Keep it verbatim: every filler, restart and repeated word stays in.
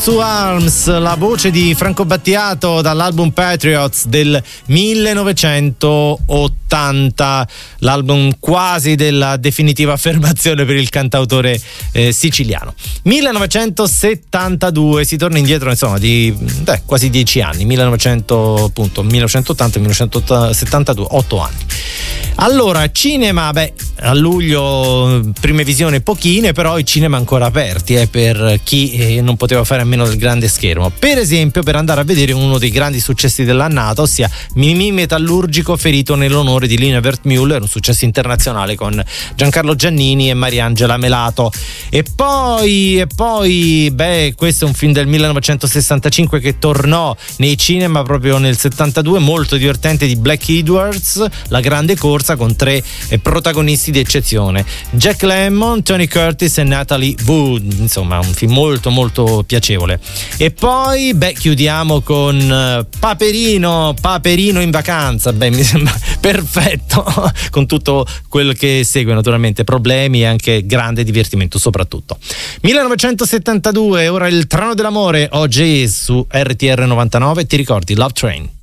to Arms, la voce di Franco Battiato dall'album Patriots del millenovecentottanta, l'album quasi della definitiva affermazione per il cantautore eh, siciliano. millenovecentosettantadue, si torna indietro insomma di beh, quasi dieci anni, millenovecento, appunto, millenovecentottanta millenovecentosettantadue, otto anni. Allora, cinema, beh, a luglio prime visioni pochine, però i cinema ancora aperti eh, per chi eh, non poteva fare a meno del grande schermo. Per esempio, per andare a vedere uno dei grandi successi dell'annata, ossia Mimì Metallurgico ferito nell'onore di Lina Wertmüller, un successo internazionale con Giancarlo Giannini e Mariangela Melato. E poi, e poi, beh, questo è un film del millenovecentosessantacinque che tornò nei cinema proprio nel settantadue, molto divertente, di Black Edwards, La grande corsa, con tre eh, protagonisti di eccezione: Jack Lemmon, Tony Curtis e Natalie Wood. Insomma, un film molto molto piacevole. E poi, beh, chiudiamo con uh, Paperino, Paperino in vacanza. Beh, mi sembra perfetto con tutto quello che segue, naturalmente problemi e anche grande divertimento soprattutto. millenovecentosettantadue, ora il treno dell'amore, oggi su R T R novantanove. Ti ricordi Love Train?